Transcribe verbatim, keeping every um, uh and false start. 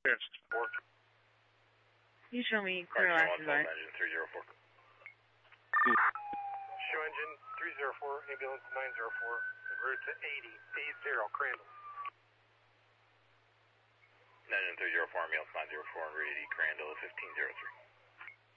Yes. Four. You show me crew access line. Engine three zero four. Show engine three zero four, ambulance nine zero four, en route to eighty, eight zero, Crandall. Engine three zero four, ambulance nine zero four, en route eighty, Crandall fifteen zero three.